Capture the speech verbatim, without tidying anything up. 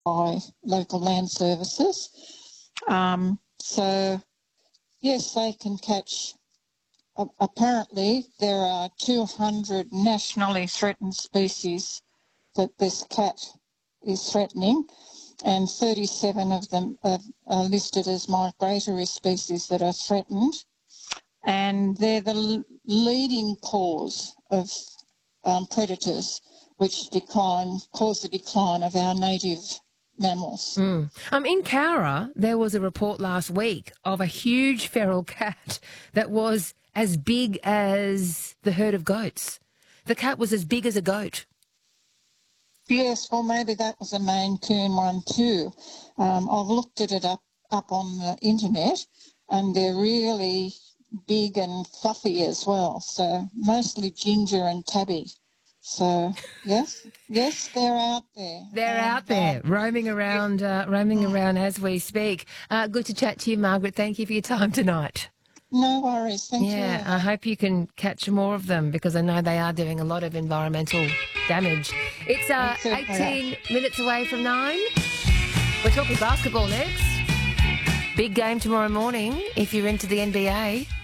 by local land services. Um, so, yes, they can catch. Uh, apparently, there are two hundred nationally threatened species that this cat is threatening, and thirty-seven of them are, are listed as migratory species that are threatened, and they're the l- leading cause of um, predators which decline, cause the decline of our native mammals. Mm. Um, in Cowra, there was a report last week of a huge feral cat that was as big as the herd of goats. The cat was as big as a goat. Yes, well, maybe that was a Maine Coon one too. Um, I've looked at it up, up on the internet, and they're really big and fluffy as well, so mostly ginger and tabby. So, yes, yes, they're out there. They're and, out there, um, roaming around, uh, roaming around as we speak. Uh, good to chat to you, Margaret. Thank you for your time tonight. No worries. Thank you. Yeah, I hope you can catch more of them because I know they are doing a lot of environmental damage. It's uh, eighteen minutes away from nine. We're talking basketball next. Big game tomorrow morning if you're into the N B A.